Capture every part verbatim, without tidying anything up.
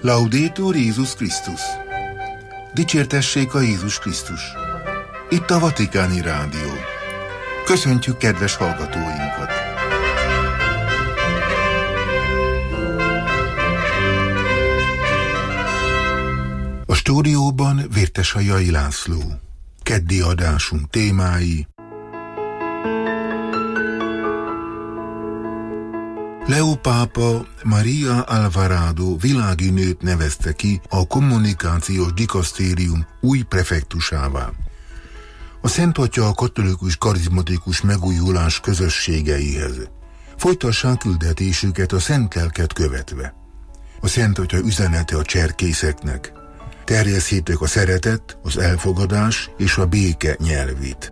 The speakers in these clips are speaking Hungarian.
Laudetur Jézus Krisztus! Dicsértessék a Jézus Krisztus! Itt a Vatikáni Rádió. Köszöntjük kedves hallgatóinkat! A stúdióban Vértesajai László. Keddi adásunk témái: Leó pápa Maria Alvarado világi nőt nevezte ki a kommunikációs dikasztérium új prefektusává. A Szent Atya a katolikus karizmatikus megújulás közösségeihez. Folytassák küldetésüket a Szent Lelket követve. A Szent Atya üzenete a cserkészeknek: terjesszétek a szeretet, az elfogadás és a béke nyelvét.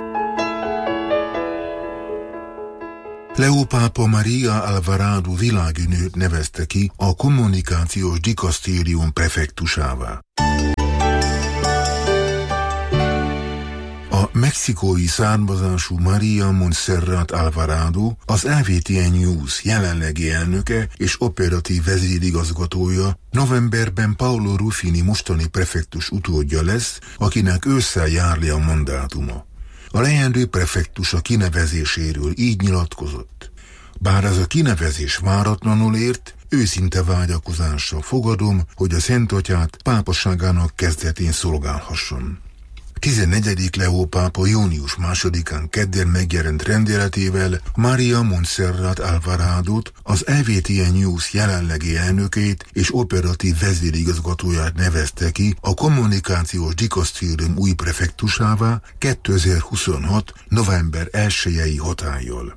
Leó pápa Maria Alvarado világi nőt nevezte ki a kommunikációs dikasztérium prefektusává. A mexikói származású Maria Montserrat Alvarado az á vé té en News jelenlegi elnöke és operatív vezérigazgatója, novemberben Paolo Ruffini mostani prefektus utódja lesz, akinek ősszel jár le a mandátuma. A leendő prefektus a kinevezéséről így nyilatkozott: bár ez a kinevezés váratlanul ért, őszinte vágyakozással fogadom, hogy a Szent Atyát pápasságának kezdetén szolgálhassam. tizennegyedik Leó pápa június másodikán kedden megjelent rendeletével Maria Montserrat Alvaradót, az á vé té en News jelenlegi elnökét és operatív vezérigazgatóját nevezte ki a kommunikációs dikasztérium új prefektusává kétezer-huszonhat. november elsejei hatállyal.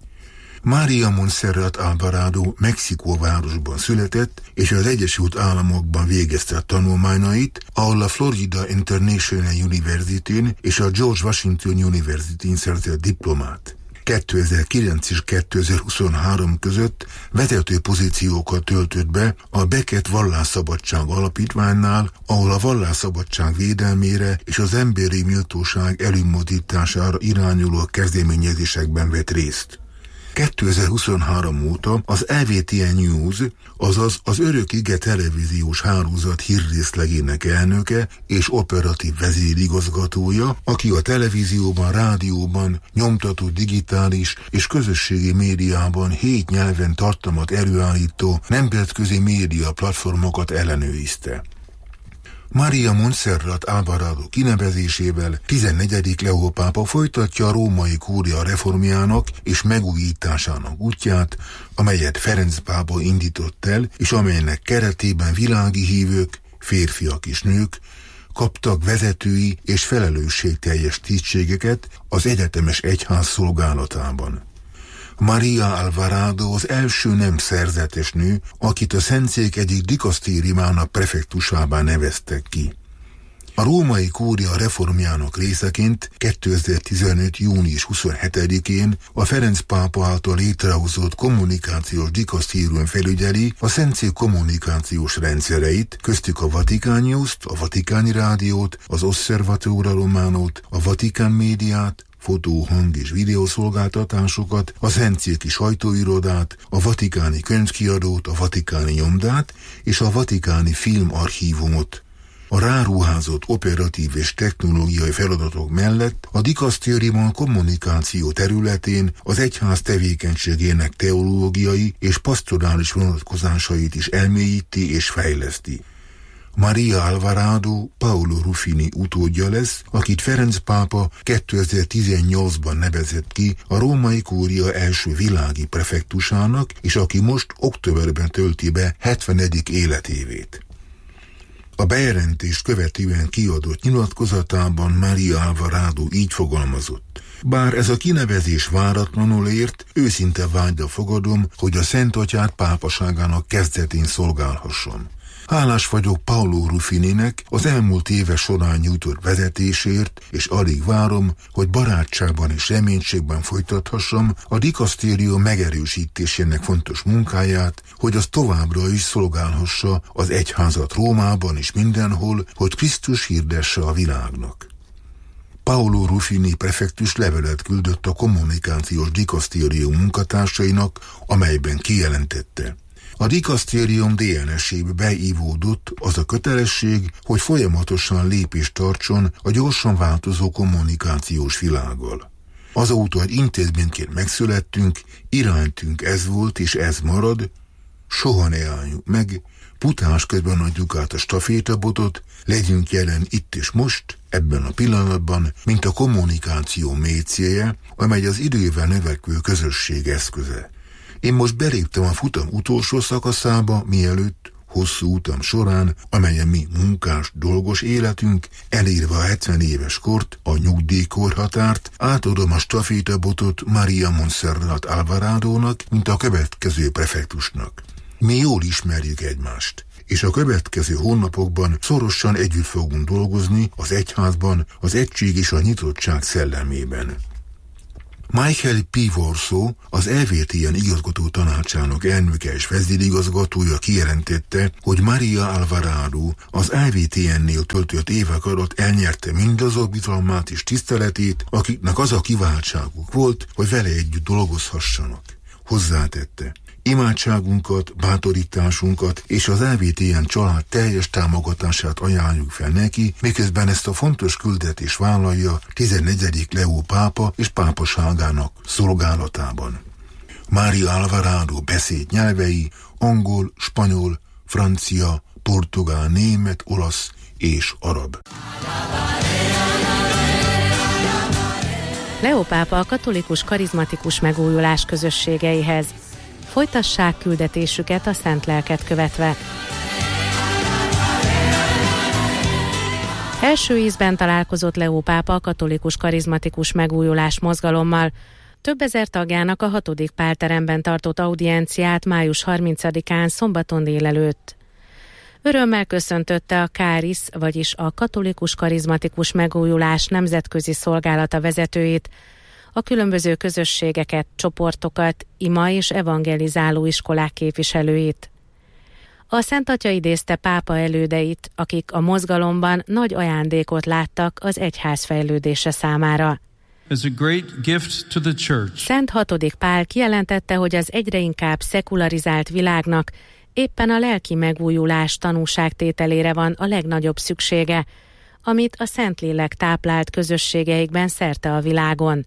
Maria Montserrat Alvarado Mexikó városban született, és az Egyesült Államokban végezte a tanulmányait, ahol a Florida International University-n és a George Washington University-n szerzett diplomát. kétezer-kilenc és kétezer-huszonhárom között vezető pozíciókat töltött be a Beckett Vallásszabadság Alapítványnál, ahol a vallásszabadság védelmére és az emberi méltóság előmozdítására irányuló kezdeményezésekben vett részt. kétezer-huszonhárom óta az á vé té en News, azaz az Örök Ige televíziós hálózat hírrészlegének elnöke és operatív vezérigazgatója, aki a televízióban, rádióban, nyomtató digitális és közösségi médiában hét nyelven tartalmat előállító nemzetközi média platformokat ellenőrizte. Maria Montserrat Alvarado kinevezésével tizennegyedik Leó pápa folytatja a római kúria reformjának és megújításának útját, amelyet Ferenc pápa indított el, és amelynek keretében világi hívők, férfiak és nők kaptak vezetői és felelősségteljes tisztségeket az egyetemes egyház szolgálatában. Maria Alvarado az első nem szerzetes nő, akit a Szentszék egyik dikasztériumának prefektusává neveztek ki. A római kúria reformjának részeként kétezer-tizenöt. június huszonhetedikén a Ferenc pápa által létrehozott kommunikációs dikasztérium felügyeli a Szentszék kommunikációs rendszereit, köztük a Vatican News-t, a Vatikáni Rádiót, az Osservatore Románót, a Vatikán médiát, fotó, hang és videószolgáltatásokat, a Szentszéki sajtóirodát, a Vatikáni könyvkiadót, a Vatikáni nyomdát és a Vatikáni filmarchívumot. A ráruházott operatív és technológiai feladatok mellett a dikasztérium a kommunikáció területén az egyház tevékenységének teológiai és pastorális vonatkozásait is elmélyíti és fejleszti. Maria Alvarado Paolo Ruffini utódja lesz, akit Ferenc pápa kétezer-tizennyolcban nevezett ki a római kúria első világi prefektusának, és aki most októberben tölti be hetvenedik életévét. A bejelentést követően kiadott nyilatkozatában Maria Alvarado így fogalmazott: bár ez a kinevezés váratlanul ért, őszinte vágya fogadom, hogy a Szent Atyát pápaságának kezdetén szolgálhassam. Hálás vagyok Paolo Ruffininek az elmúlt éve során nyújtott vezetésért, és alig várom, hogy barátságban és reménységben folytathassam a dikasztérium megerősítésének fontos munkáját, hogy az továbbra is szolgálhassa az egyházat Rómában és mindenhol, hogy Krisztus hirdesse a világnak. Paolo Ruffini prefektus levelet küldött a kommunikációs dikasztérium munkatársainak, amelyben kijelentette: A dikasztérium dé en es-ébe beívódott az a kötelesség, hogy folyamatosan lépést tartson a gyorsan változó kommunikációs világgal. Azóta, hogy intézményként megszülettünk, iránytünk ez volt és ez marad, soha ne álljunk meg, putás közben adjuk át a stafétabotot, legyünk jelen itt és most, ebben a pillanatban, mint a kommunikáció mécéje, amely az idővel növekvő közösség eszköze. Én most beléptem a futam utolsó szakaszába, mielőtt, hosszú utam során, amelyen mi munkás, dolgos életünk, elérve a hetven éves kort, a nyugdíjkorhatárt, átadom a stafétabotot Maria Montserrat Alvarádónak, mint a következő prefektusnak. Mi jól ismerjük egymást, és a következő hónapokban szorosan együtt fogunk dolgozni az egyházban, az egység és a nyitottság szellemében. Michael P. Warsaw, az é vé té en igazgató tanácsának elnöke és vezérigazgatója kijelentette, hogy Maria Alvarado az é vé té en-nél töltött évek alatt elnyerte mindazok bizalmát és tiszteletét, akiknek az a kiváltságuk volt, hogy vele együtt dolgozhassanak. Hozzátette: imádságunkat, bátorításunkat és az é vé té en család teljes támogatását ajánljuk fel neki, miközben ezt a fontos küldetést vállalja tizennegyedik Leó pápa és pápaságának szolgálatában. Maria Alvarado beszéd nyelvei angol, spanyol, francia, portugál, német, olasz és arab. Leó pápa a katolikus karizmatikus megújulás közösségeihez. Folytassák küldetésüket a Szent Lelket követve. Első ízben találkozott Leó pápa a katolikus karizmatikus megújulás mozgalommal. Több ezer tagjának a hatodik Pálteremben tartott audienciát május harmincadikán szombaton délelőtt. Örömmel köszöntötte a Kárisz, vagyis a katolikus karizmatikus megújulás nemzetközi szolgálata vezetőit, a különböző közösségeket, csoportokat, ima és evangelizáló iskolák képviselőit. A Szent Atya idézte pápa elődeit, akik a mozgalomban nagy ajándékot láttak az egyház fejlődése számára. As a great gift to the church. Szent hatodik Pál kijelentette, hogy az egyre inkább szekularizált világnak éppen a lelki megújulás tanúságtételére van a legnagyobb szüksége, amit a Szentlélek táplált közösségeikben szerte a világon.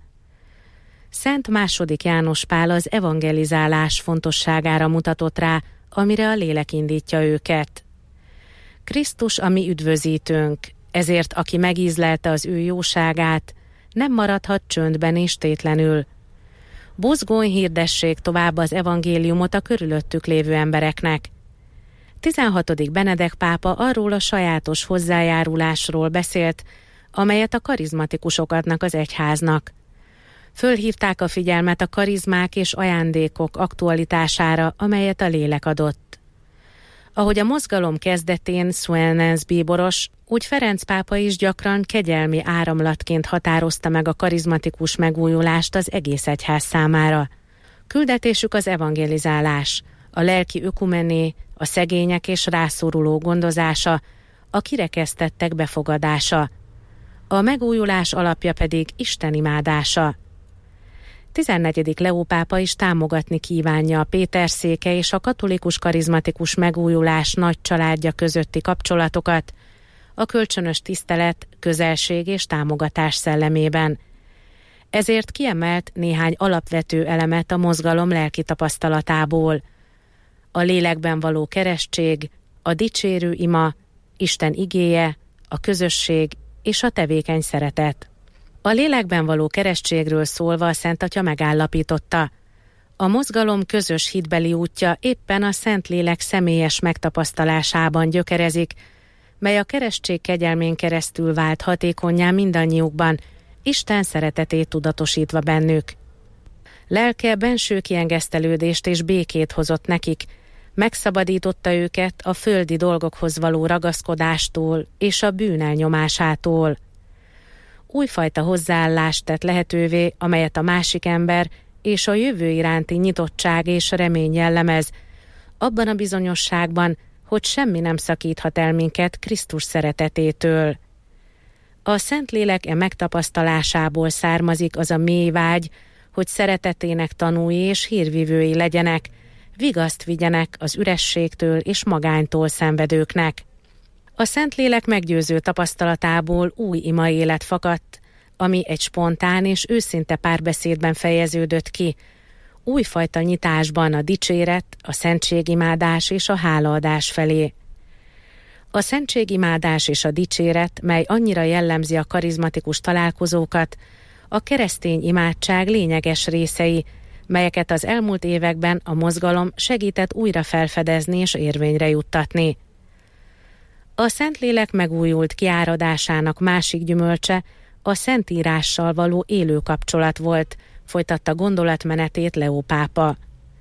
Szent második János Pál az evangelizálás fontosságára mutatott rá, amire a lélek indítja őket. Krisztus a mi üdvözítőnk, ezért aki megízlelte az ő jóságát, nem maradhat csöndben és tétlenül. Buzgón hirdessék tovább az evangéliumot a körülöttük lévő embereknek. tizenhatodik Benedek pápa arról a sajátos hozzájárulásról beszélt, amelyet a karizmatikusok adnak az egyháznak. Fölhívták a figyelmet a karizmák és ajándékok aktualitására, amelyet a lélek adott. Ahogy a mozgalom kezdetén Suenens bíboros, úgy Ferenc pápa is gyakran kegyelmi áramlatként határozta meg a karizmatikus megújulást az egész egyház számára. Küldetésük az evangelizálás, a lelki ökumené, a szegények és rászoruló gondozása, a kirekesztettek befogadása. A megújulás alapja pedig Isten imádása. tizennegyedik Leó pápa is támogatni kívánja a Péterszéke és a katolikus karizmatikus megújulás nagy családja közötti kapcsolatokat, a kölcsönös tisztelet, közelség és támogatás szellemében. Ezért kiemelt néhány alapvető elemet a mozgalom lelki tapasztalatából. A lélekben való keresztség, a dicsérő ima, Isten igéje, a közösség és a tevékeny szeretet. A lélekben való keresztségről szólva a Szent Atya megállapította: a mozgalom közös hitbeli útja éppen a Szentlélek személyes megtapasztalásában gyökerezik, mely a keresztség kegyelmén keresztül vált hatékonnyá mindannyiukban, Isten szeretetét tudatosítva bennük. Lelke benső kiengesztelődést és békét hozott nekik, megszabadította őket a földi dolgokhoz való ragaszkodástól és a bűn elnyomásától. Újfajta hozzáállást tett lehetővé, amelyet a másik ember és a jövő iránti nyitottság és remény jellemez, abban a bizonyosságban, hogy semmi nem szakíthat el minket Krisztus szeretetétől. A Szentlélek e megtapasztalásából származik az a mély vágy, hogy szeretetének tanúi és hírvivői legyenek, vigaszt vigyenek az ürességtől és magánytól szenvedőknek. A Szentlélek meggyőző tapasztalatából új ima élet fakadt, ami egy spontán és őszinte párbeszédben fejeződött ki, újfajta nyitásban a dicséret, a szentségimádás és a hálaadás felé. A szentségimádás és a dicséret, mely annyira jellemzi a karizmatikus találkozókat, a keresztény imádság lényeges részei, melyeket az elmúlt években a mozgalom segített újra felfedezni és érvényre juttatni. A Szentlélek megújult kiáradásának másik gyümölcse a Szentírással való élő kapcsolat volt, folytatta gondolatmenetét Leó pápa.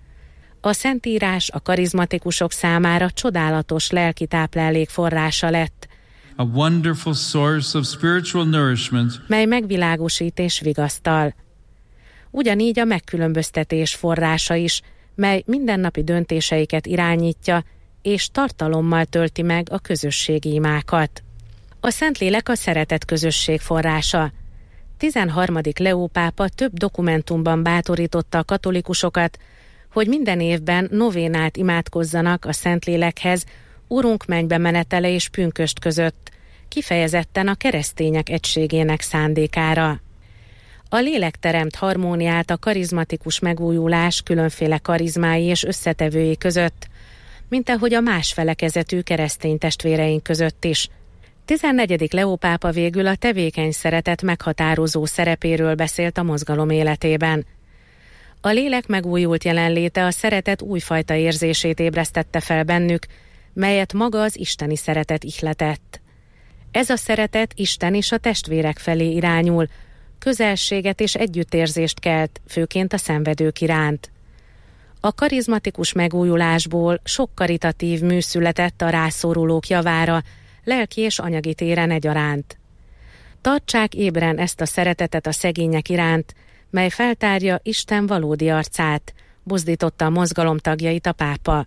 A Szentírás a karizmatikusok számára csodálatos lelki táplálék forrása lett, a wonderful source of spiritual nourishment, mely megvilágosít és vigasztal. Ugyanígy a megkülönböztetés forrása is, mely mindennapi döntéseiket irányítja, és tartalommal tölti meg a közösségi imákat. A Szentlélek a szeretet közösség forrása. tizenharmadik Leó pápa több dokumentumban bátorította a katolikusokat, hogy minden évben novénát imádkozzanak a Szentlélekhez Urunk mennybe menetele és pünkösd között, kifejezetten a keresztények egységének szándékára. A lélek teremt harmóniát a karizmatikus megújulás különféle karizmái és összetevői között, mint ahogy a más felekezetű keresztény testvéreink között is. tizennegyedik Leó pápa végül a tevékeny szeretet meghatározó szerepéről beszélt a mozgalom életében. A lélek megújult jelenléte a szeretet újfajta érzését ébresztette fel bennük, melyet maga az isteni szeretet ihletett. Ez a szeretet Isten és a testvérek felé irányul, közelséget és együttérzést kelt, főként a szenvedők iránt. A karizmatikus megújulásból sok karitatív mű született a rászorulók javára, lelki és anyagi téren egyaránt. Tartsák ébren ezt a szeretetet a szegények iránt, mely feltárja Isten valódi arcát, buzdította a mozgalom tagjait a pápa.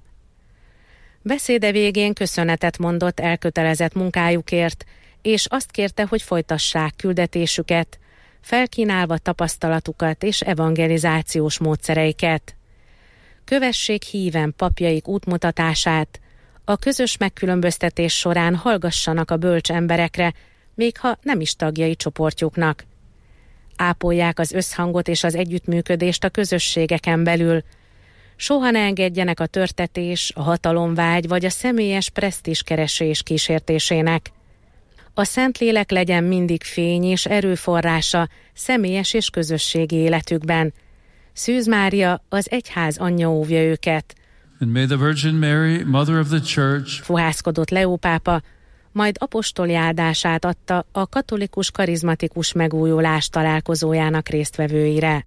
Beszéde végén köszönetet mondott elkötelezett munkájukért, és azt kérte, hogy folytassák küldetésüket, felkínálva tapasztalatukat és evangelizációs módszereiket. Kövessék híven papjaik útmutatását, a közös megkülönböztetés során hallgassanak a bölcs emberekre, még ha nem is tagjai csoportjuknak. Ápolják az összhangot és az együttműködést a közösségeken belül. Soha ne engedjenek a törtetés, a hatalomvágy vagy a személyes presztízskeresés kísértésének. A Szentlélek legyen mindig fény és erőforrása személyes és közösségi életükben. Szűz Mária, az egyház anyja óvja őket. And may the Virgin Mary, Mother of the Church, fuhászkodott Leó pápa, majd apostoli áldását adta a katolikus karizmatikus megújulás találkozójának résztvevőire.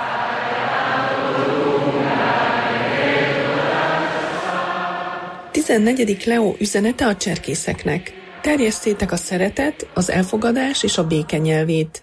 tizennegyedik Leó üzenete a cserkészeknek. Terjesszétek a szeretet, az elfogadás és a béke nyelvét.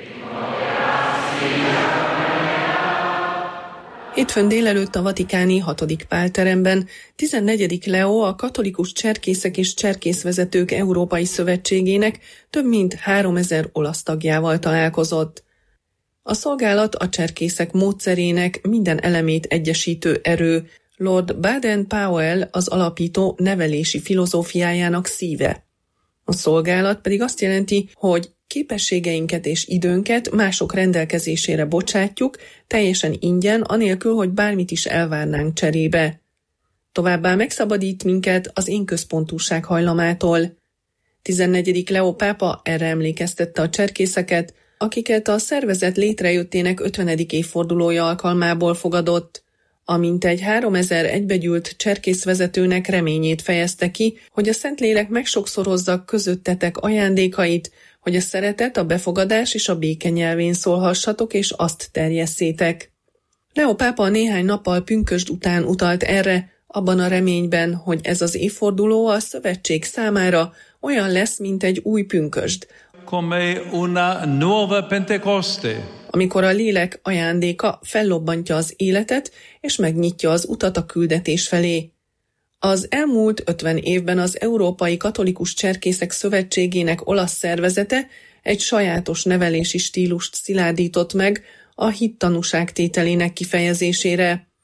Hétfőn délelőtt a vatikáni hatodik Pál teremben tizennegyedik Leó a Katolikus Cserkészek és Cserkészvezetők Európai Szövetségének több mint háromezer olasz tagjával találkozott. A szolgálat a cserkészek módszerének minden elemét egyesítő erő, Lord Baden-Powell az alapító nevelési filozófiájának szíve. A szolgálat pedig azt jelenti, hogy képességeinket és időnket mások rendelkezésére bocsátjuk, teljesen ingyen, anélkül, hogy bármit is elvárnánk cserébe. Továbbá megszabadít minket az énközpontúság hajlamától. tizennegyedik Leó pápa erre emlékeztette a cserkészeket, akiket a szervezet létrejöttének ötvenedik évfordulója alkalmából fogadott. A mintegy háromezer egybegyűlt cserkészvezetőnek reményét fejezte ki, hogy a Szentlélek megsokszorozza közöttetek ajándékait, hogy a szeretet, a befogadás és a béke nyelvén szólhassatok, és azt terjesszétek. Leó pápa néhány nappal pünkösd után utalt erre, abban a reményben, hogy ez az évforduló a szövetség számára olyan lesz, mint egy új pünkösd, come una nuova Pentecoste, amikor a lélek ajándéka fellobbantja az életet, és megnyitja az utat a küldetés felé. Az elmúlt ötven évben az Európai Katolikus Cserkészek Szövetségének olasz szervezete egy sajátos nevelési stílust szilárdított meg a hit tanúságtételének kifejezésére.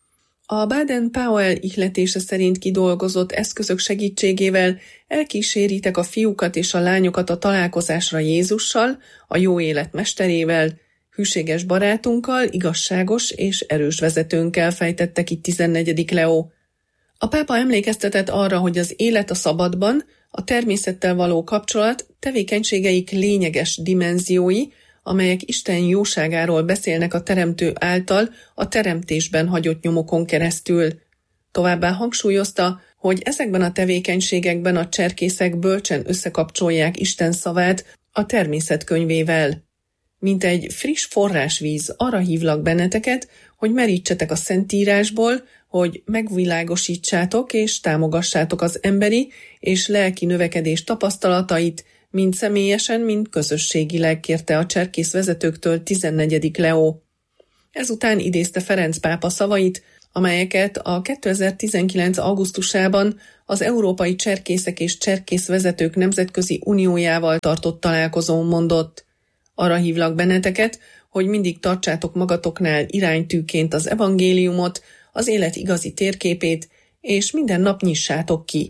A Baden-Powell ihletése szerint kidolgozott eszközök segítségével elkíséritek a fiúkat és a lányokat a találkozásra Jézussal, a jó élet mesterével, hűséges barátunkkal, igazságos és erős vezetőnkkel, fejtette ki tizennegyedik Leó. A pápa emlékeztetett arra, hogy az élet a szabadban, a természettel való kapcsolat tevékenységeik lényeges dimenziói, amelyek Isten jóságáról beszélnek a Teremtő által a teremtésben hagyott nyomokon keresztül. Továbbá hangsúlyozta, hogy ezekben a tevékenységekben a cserkészek bölcsen összekapcsolják Isten szavát a természet könyvével. Mint egy friss forrásvíz, arra hívlak benneteket, hogy merítsetek a Szentírásból, hogy megvilágosítsátok és támogassátok az emberi és lelki növekedés tapasztalatait, mind személyesen, mind közösségileg, kérte a cserkész vezetőktől tizennegyedik Leó. Ezután idézte Ferenc pápa szavait, amelyeket a kétezer-tizenkilenc. augusztusában az Európai Cserkészek és Cserkészvezetők Nemzetközi Uniójával tartott találkozón mondott. Arra hívlak benneteket, hogy mindig tartsátok magatoknál iránytűként az evangéliumot, az élet igazi térképét, és minden nap nyissátok ki.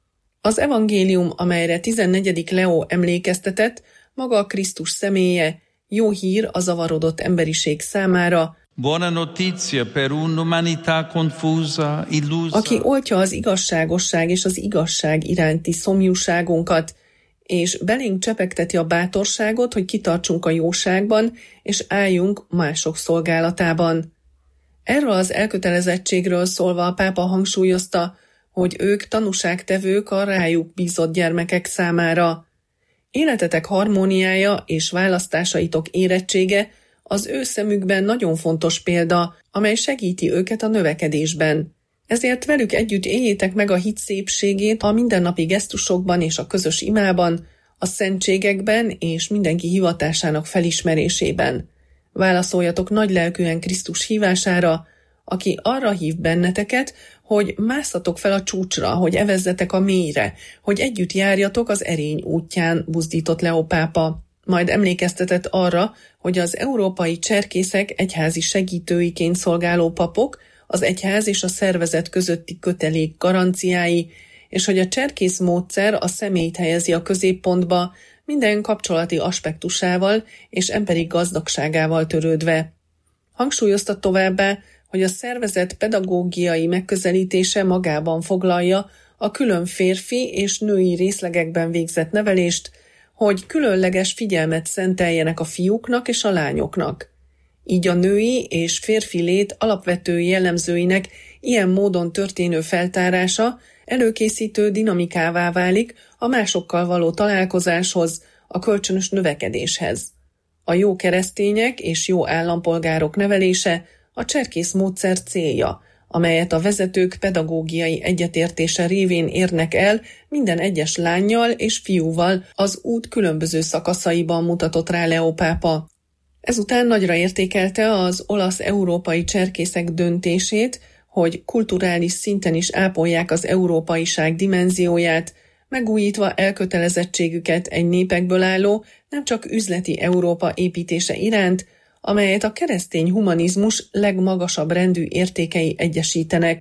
Az evangélium, amelyre tizennegyedik Leó emlékeztetett, maga a Krisztus személye, jó hír a zavarodott emberiség számára, Buona notizia per un'umanità confusa, illusa. Aki oltja az igazságosság és az igazság iránti szomjúságunkat, és belénk csepegteti a bátorságot, hogy kitartsunk a jóságban, és álljunk mások szolgálatában. Erről az elkötelezettségről szólva a pápa hangsúlyozta, hogy ők tanúságtevők a rájuk bízott gyermekek számára. Életetek harmóniája és választásaitok érettsége az ő szemükben nagyon fontos példa, amely segíti őket a növekedésben. Ezért velük együtt éljétek meg a hit szépségét a mindennapi gesztusokban és a közös imában, a szentségekben és mindenki hivatásának felismerésében. Válaszoljatok nagylelkűen Krisztus hívására, aki arra hív benneteket, hogy mászatok fel a csúcsra, hogy evezzetek a mélyre, hogy együtt járjatok az erény útján, buzdított Leó pápa. Majd emlékeztetett arra, hogy az európai cserkészek egyházi segítőiként szolgáló papok, az egyház és a szervezet közötti kötelék garanciái, és hogy a cserkész módszer a személyt helyezi a középpontba, minden kapcsolati aspektusával és emberi gazdagságával törődve. Hangsúlyozta továbbá, hogy a szervezet pedagógiai megközelítése magában foglalja a külön férfi és női részlegekben végzett nevelést, hogy különleges figyelmet szenteljenek a fiúknak és a lányoknak. Így a női és férfi lét alapvető jellemzőinek ilyen módon történő feltárása előkészítő dinamikává válik a másokkal való találkozáshoz, a kölcsönös növekedéshez. A jó keresztények és jó állampolgárok nevelése a cserkész módszer célja, amelyet a vezetők pedagógiai egyetértése révén érnek el minden egyes lánnyal és fiúval az út különböző szakaszaiban, mutatott rá Leó pápa. Ezután nagyra értékelte az olasz-európai cserkészek döntését, hogy kulturális szinten is ápolják az európaiság dimenzióját, megújítva elkötelezettségüket egy népekből álló, nem csak üzleti Európa építése iránt, amelyet a keresztény humanizmus legmagasabb rendű értékei egyesítenek.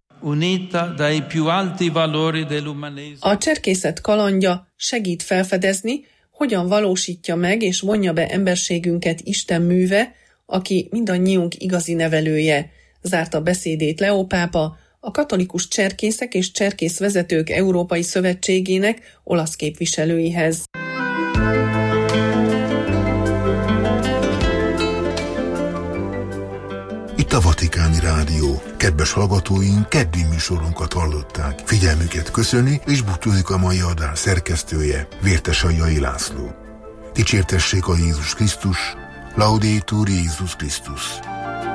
A cserkészet kalandja segít felfedezni, hogyan valósítja meg és vonja be emberségünket Isten műve, aki mindannyiunk igazi nevelője, zárta beszédét Leó pápa, a Katolikus Cserkészek és Cserkészvezetők Európai Szövetségének olasz képviselőihez. Itt a Vatikáni Rádió. Kedves hallgatóink, keddi műsorunkat hallották. Figyelmüket köszöni, és búcsúzik a mai adás szerkesztője, Vértes Aljai László. Dicsértessék a Jézus Krisztus, Laudetur Jézus Krisztus.